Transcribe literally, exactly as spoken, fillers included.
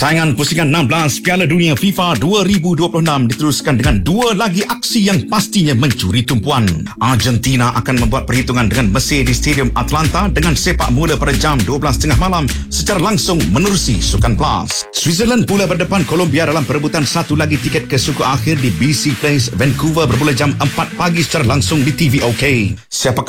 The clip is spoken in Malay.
Saingan pusingan enam belas Piala Dunia FIFA dua ribu dua puluh enam diteruskan dengan dua lagi aksi yang pastinya mencuri tumpuan. Argentina akan membuat perhitungan dengan Mesir di Stadium Atlanta dengan sepak mula pada jam dua belas tiga puluh malam secara langsung menerusi Sukan Plus. Switzerland pula berdepan Colombia dalam perebutan satu lagi tiket ke suku akhir di B C Place, Vancouver bermula jam empat pagi secara langsung di T V O K. Siapakah